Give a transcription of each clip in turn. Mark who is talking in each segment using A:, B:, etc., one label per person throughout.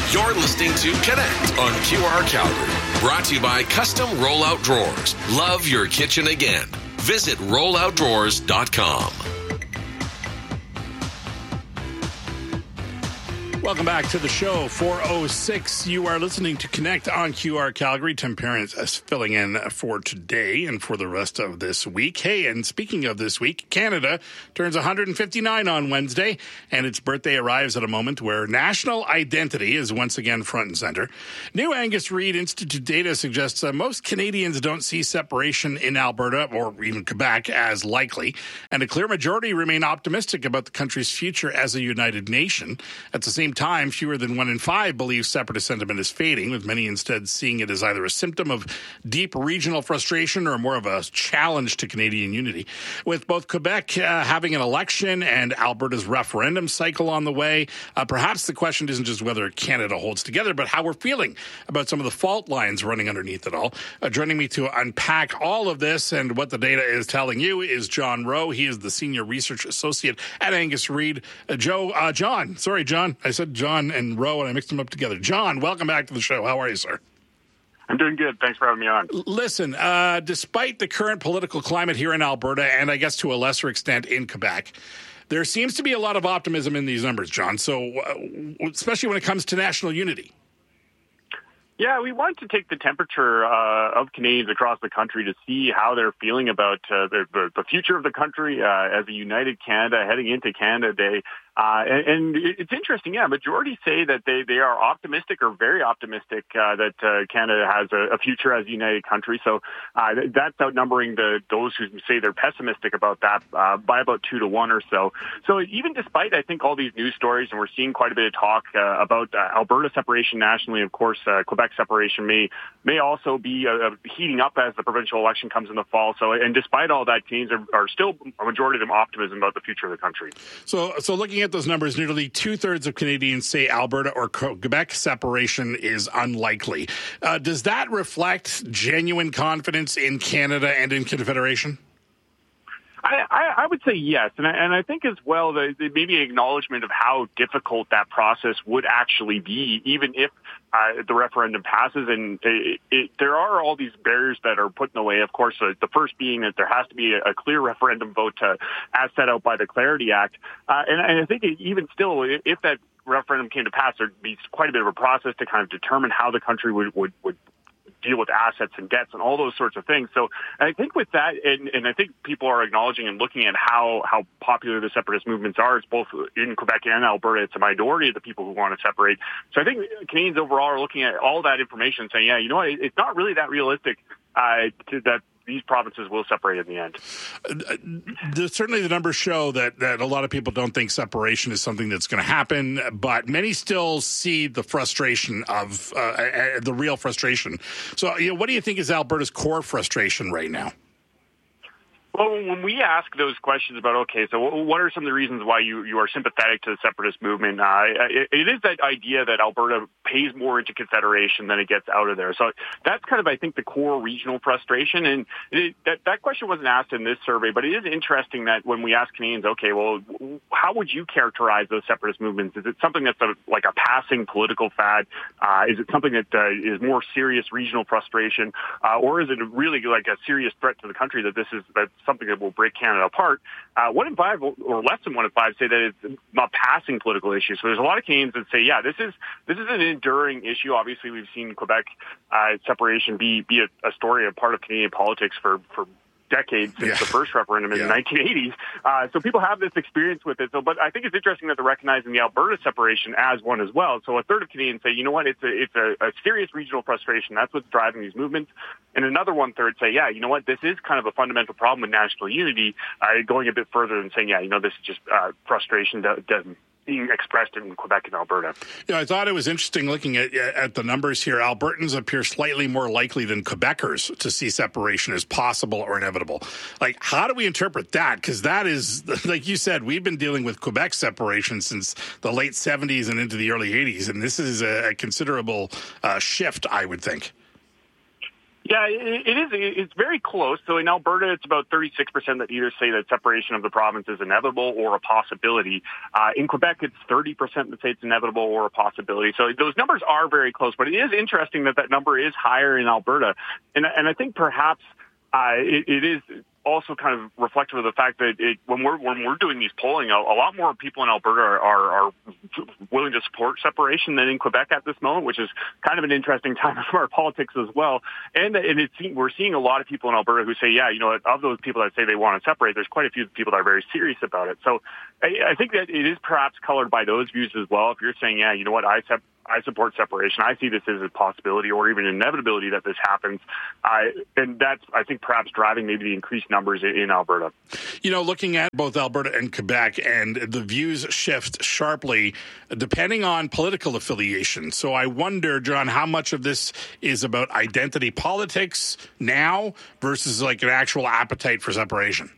A: You're listening to Connect on QR Calgary. Brought to you by Custom Rollout Drawers. Love your kitchen again. Visit rolloutdrawers.com.
B: Welcome back to the show, 4:06. You are listening to Connect on QR Calgary. Tim Parents is filling in for today and for the rest of this week. Hey, and speaking of this week, Canada turns 159 on Wednesday, and its birthday arrives at a moment where national identity is once again front and center. New Angus Reid Institute data suggests most Canadians don't see separation in Alberta or even Quebec as likely, and a clear majority remain optimistic about the country's future as a united nation. At the same time, fewer than 1 in 5 believe separatist sentiment is fading, with many instead seeing it as either a symptom of deep regional frustration or more of a challenge to Canadian unity. With both Quebec having an election and Alberta's referendum cycle on the way, perhaps the question isn't just whether Canada holds together, but how we're feeling about some of the fault lines running underneath it all. Joining me to unpack all of this and what the data is telling you is John Rowe. He is the Senior Research Associate at Angus Reid. John, I said John and Rowe, and I mixed them up together. John, welcome back to the show. How are you, sir?
C: I'm doing good. Thanks for having me on.
B: Listen, despite the current political climate here in Alberta, and I guess to a lesser extent in Quebec, there seems to be a lot of optimism in these numbers, John, so especially when it comes to national unity.
C: Yeah, we wanted to take the temperature of Canadians across the country to see how they're feeling about the future of the country as a united Canada heading into Canada Day. And it's interesting, majority say that they are optimistic or very optimistic that Canada has a future as a united country. So that's outnumbering those who say they're pessimistic about that by about 2 to 1 or so. So even despite, I think, all these news stories, and we're seeing quite a bit of talk about Alberta separation nationally, of course, Quebec separation may also be heating up as the provincial election comes in the fall. So, and despite all that, Canadians are still, a majority of them, optimism about the future of the country.
B: So looking at those numbers, nearly 2/3 of Canadians say Alberta or Quebec separation is unlikely. Does that reflect genuine confidence in Canada and in Confederation?
C: I would say yes, and I think as well that maybe an acknowledgement of how difficult that process would actually be, even if the referendum passes. And there are all these barriers that are put in the way. Of course, the first being that there has to be a clear referendum vote as set out by the Clarity Act. And I think even still, if that referendum came to pass, there'd be quite a bit of a process to kind of determine how the country would deal with assets and debts and all those sorts of things. So I think with that, and I think people are acknowledging and looking at how popular the separatist movements are. It's both in Quebec and Alberta. It's a minority of the people who want to separate. So I think Canadians overall are looking at all that information and saying, yeah, you know what, it's not really that realistic that these provinces will separate in the end.
B: Certainly the numbers show that a lot of people don't think separation is something that's going to happen, but many still see the frustration of the real frustration. So, what do you think is Alberta's core frustration right now?
C: Well, when we ask those questions about, okay, so what are some of the reasons why you are sympathetic to the separatist movement, it is that idea that Alberta pays more into Confederation than it gets out of there. So that's kind of, I think, the core regional frustration. And that question wasn't asked in this survey, but it is interesting that when we ask Canadians, okay, well, how would you characterize those separatist movements? Is it something that's like a passing political fad? Is it something that is more serious regional frustration? Or is it really like a serious threat to the country that's something that will break Canada apart? 1 in 5 or less than 1 in 5 say that it's not passing political issues. So there's a lot of Canadians that say, yeah, this is an enduring issue. Obviously, we've seen Quebec separation be a story, a part of Canadian politics for decades since the first referendum in the 1980s. So people have this experience with it. So, but I think it's interesting that they're recognizing the Alberta separation as one as well. So a third of Canadians say, you know what, it's a serious regional frustration. That's what's driving these movements. And another 1/3 say, yeah, you know what, this is kind of a fundamental problem with national unity, going a bit further and saying, yeah, you know, this is just frustration that being expressed in Quebec and Alberta.
B: I thought it was interesting looking at the numbers here. Albertans appear slightly more likely than Quebecers to see separation as possible or inevitable. Like, how do we interpret that? Because that is, like you said, we've been dealing with Quebec separation since the late 70s and into the early 80s, and this is a considerable shift, I would think.
C: Yeah, it is. It's very close. So in Alberta, it's about 36% that either say that separation of the province is inevitable or a possibility. In Quebec, it's 30% that say it's inevitable or a possibility. So those numbers are very close. But it is interesting that number is higher in Alberta. And I think perhaps it is also kind of reflective of the fact that when we're doing these polling, a lot more people in Alberta are willing to support separation than in Quebec at this moment, which is kind of an interesting time for our politics as well. And we're seeing a lot of people in Alberta who say, yeah, you know what, of those people that say they want to separate, there's quite a few people that are very serious about it. So I think that it is perhaps colored by those views as well. If you're saying, yeah, you know what, I support separation. I see this as a possibility or even an inevitability that this happens. And that's, I think, perhaps driving maybe the increased numbers in Alberta.
B: You know, looking at both Alberta and Quebec, and the views shift sharply depending on political affiliation. So I wonder, John, how much of this is about identity politics now versus like an actual appetite for separation?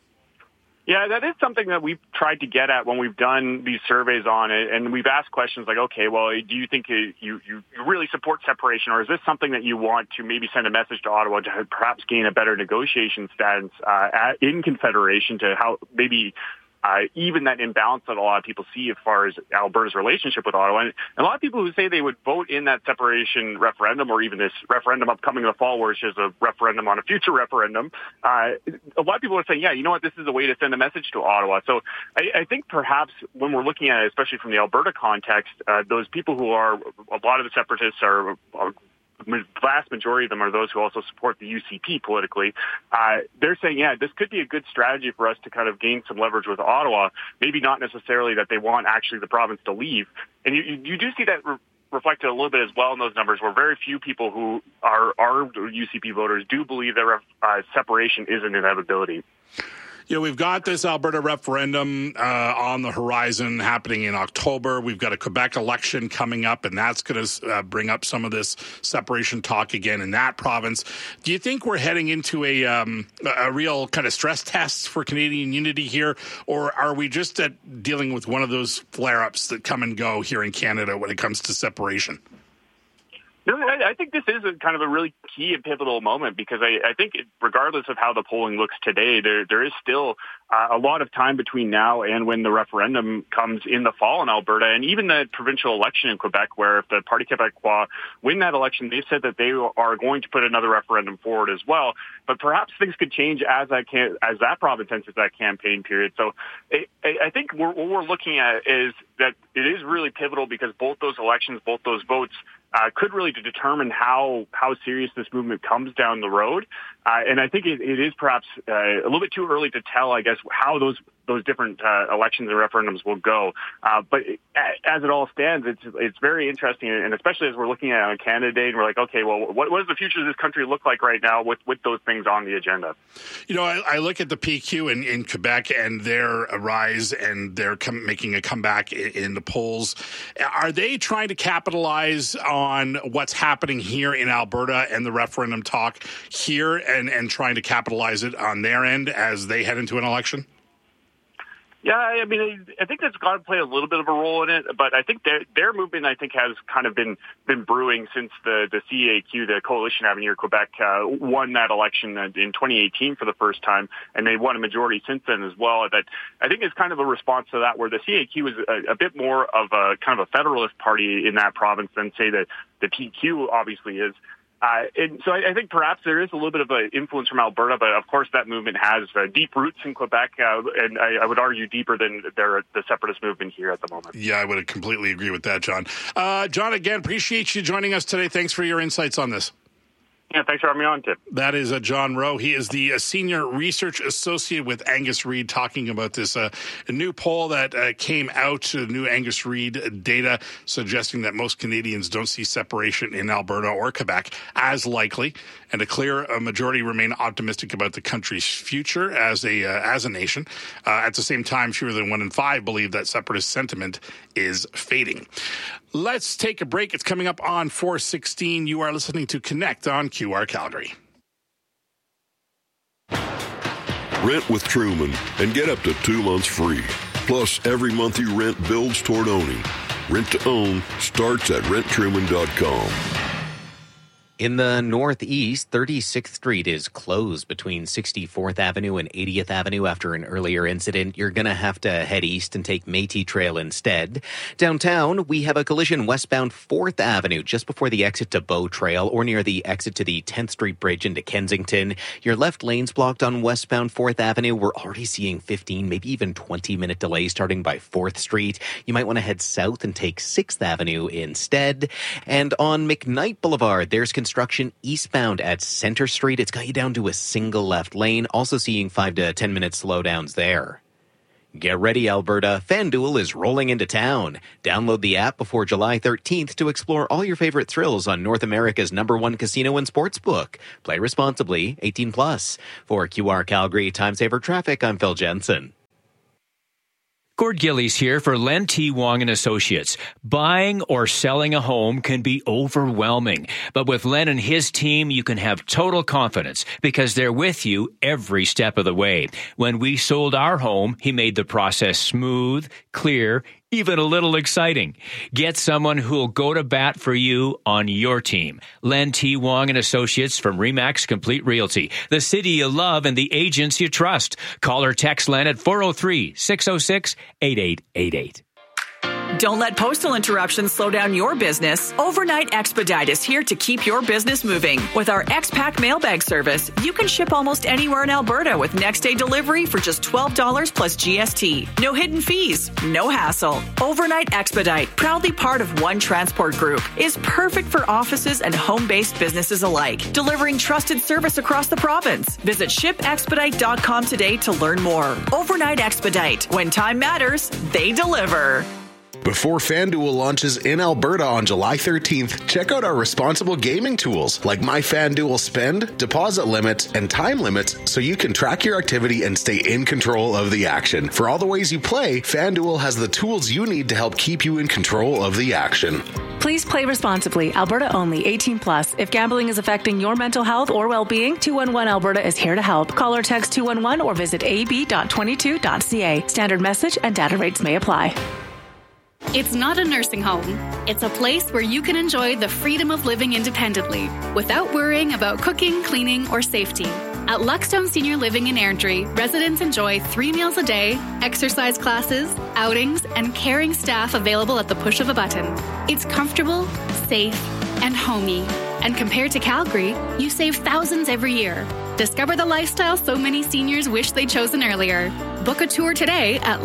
C: Yeah, that is something that we've tried to get at when we've done these surveys on it, and we've asked questions like, okay, well, do you think you really support separation, or is this something that you want to maybe send a message to Ottawa to perhaps gain a better negotiation stance in Confederation to how maybe even that imbalance that a lot of people see as far as Alberta's relationship with Ottawa. And a lot of people who say they would vote in that separation referendum or even this referendum upcoming in the fall, where it's just a referendum on a future referendum, a lot of people are saying, yeah, you know what, this is a way to send a message to Ottawa. So I think perhaps when we're looking at it, especially from the Alberta context, those people who are, a lot of the separatists are the vast majority of them are those who also support the UCP politically. They're saying, yeah, this could be a good strategy for us to kind of gain some leverage with Ottawa. Maybe not necessarily that they want actually the province to leave. And you do see that reflected a little bit as well in those numbers, where very few people who are UCP voters do believe that separation is an inevitability.
B: You know, we've got this Alberta referendum on the horizon happening in October. We've got a Quebec election coming up, and that's going to bring up some of this separation talk again in that province. Do you think we're heading into a real kind of stress test for Canadian unity here, or are we just dealing with one of those flare-ups that come and go here in Canada when it comes to separation?
C: No, I think this is kind of a really key and pivotal moment, because I think regardless of how the polling looks today, there is still a lot of time between now and when the referendum comes in the fall in Alberta, and even the provincial election in Quebec, where if the Parti Québécois win that election, they've said that they are going to put another referendum forward as well. But perhaps things could change as that province enters that campaign period. So I think what we're looking at is that it is really pivotal, because both those elections, both those votes, could really determine how serious this movement comes down the road. And I think it is perhaps a little bit too early to tell, I guess, how those different elections and referendums will go. But as it all stands, it's very interesting, and especially as we're looking at a candidate, and we're like, okay, well, what does the future of this country look like right now with those things on the agenda? You know,
B: I look at the PQ in Quebec and their rise, and they're making a comeback in the polls. Are they trying to capitalize on what's happening here in Alberta and the referendum talk here, and trying to capitalize it on their end as they head into an election?
C: Yeah, I mean, I think that's got to play a little bit of a role in it, but I think their movement, I think, has kind of been brewing since the CAQ, the Coalition Avenir Quebec, won that election in 2018 for the first time, and they won a majority since then as well. That I think is kind of a response to that, where the CAQ is a bit more of a kind of a federalist party in that province than, say, the PQ obviously is. And so I think perhaps there is a little bit of an influence from Alberta, but of course that movement has deep roots in Quebec, and I would argue deeper than the separatist movement here at the moment.
B: Yeah, I would completely agree with that, John. John, again, appreciate you joining us today. Thanks for your insights on this.
C: Yeah, thanks for having me on, Tim.
B: That is John Rowe. He is the Senior Research Associate with Angus Reid, talking about this new poll that came out, new Angus Reid data suggesting that most Canadians don't see separation in Alberta or Quebec as likely, and a clear majority remain optimistic about the country's future as a nation. At the same time, fewer than 1 in 5 believe that separatist sentiment is fading. Let's take a break. It's coming up on 4:16. You are listening to Connect on QR Calgary.
D: Rent with Truman and get up to 2 months free. Plus, every month you rent builds toward owning. Rent to own starts at renttruman.com.
E: In the Northeast, 36th Street is closed between 64th Avenue and 80th Avenue after an earlier incident. You're going to have to head east and take Métis Trail instead. Downtown, we have a collision westbound 4th Avenue just before the exit to Bow Trail or near the exit to the 10th Street Bridge into Kensington. Your left lane's blocked on westbound 4th Avenue. We're already seeing 15, maybe even 20-minute delays starting by 4th Street. You might want to head south and take 6th Avenue instead. And on McKnight Boulevard, there's construction eastbound at Center Street. It's got you down to a single left lane. Also seeing 5 to 10 minute slowdowns there. Get ready, Alberta. FanDuel is rolling into town. Download the app before July 13th to explore all your favorite thrills on North America's #1 casino and sportsbook. Play responsibly, 18+. For QR Calgary Time Saver Traffic, I'm Phil Jensen.
F: Gord Gillies here for Len T. Wong and Associates. Buying or selling a home can be overwhelming, but with Len and his team, you can have total confidence because they're with you every step of the way. When we sold our home, he made the process smooth, clear, even a little exciting. Get someone who'll go to bat for you on your team. Len T. Wong and Associates from RE/MAX Complete Realty. The city you love and the agents you trust. Call or text Len at 403-606-8888.
G: Don't let postal interruptions slow down your business. Overnight Expedite is here to keep your business moving. With our X-Pack mailbag service, you can ship almost anywhere in Alberta with next-day delivery for just $12 plus GST. No hidden fees, no hassle. Overnight Expedite, proudly part of One Transport Group, is perfect for offices and home-based businesses alike, delivering trusted service across the province. Visit shipexpedite.com today to learn more. Overnight Expedite. When time matters, they deliver.
H: Before FanDuel launches in Alberta on July 13th, check out our responsible gaming tools like My FanDuel Spend, deposit limits, and time limits so you can track your activity and stay in control of the action. For all the ways you play, FanDuel has the tools you need to help keep you in control of the action.
I: Please play responsibly. Alberta only. 18+. If gambling is affecting your mental health or well-being, 211 Alberta is here to help. Call or text 211 or visit ab.22.ca. Standard message and data rates may apply.
J: It's not a nursing home. It's a place where you can enjoy the freedom of living independently without worrying about cooking, cleaning, or safety. At Luckstone Senior Living in Airdrie, residents enjoy 3 meals a day, exercise classes, outings, and caring staff available at the push of a button. It's comfortable, safe, and homey. And compared to Calgary, you save thousands every year. Discover the lifestyle so many seniors wish they'd chosen earlier. Book a tour today at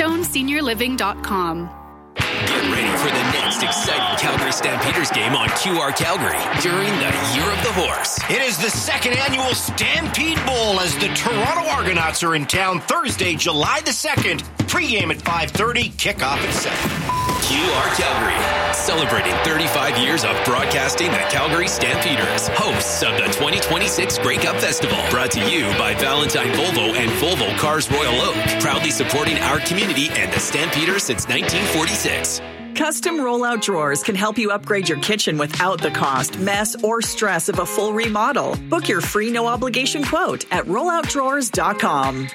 J: luckstoneseniorliving.com.
K: Get ready for the next exciting Calgary Stampeders game on QR Calgary during the Year of the Horse.
L: It is the second annual Stampede Bowl as the Toronto Argonauts are in town Thursday, July the 2nd. Pre-game at 5:30, kickoff at 7.
K: QR Calgary, celebrating 35 years of broadcasting the Calgary Stampeders, hosts of the 2026 Grey Cup Festival, brought to you by Valentine Volvo and Volvo Cars Royal Oak, proudly supporting our community and the Stampeders since 1946.
G: Custom rollout drawers can help you upgrade your kitchen without the cost, mess, or stress of a full remodel. Book your free no-obligation quote at rolloutdrawers.com.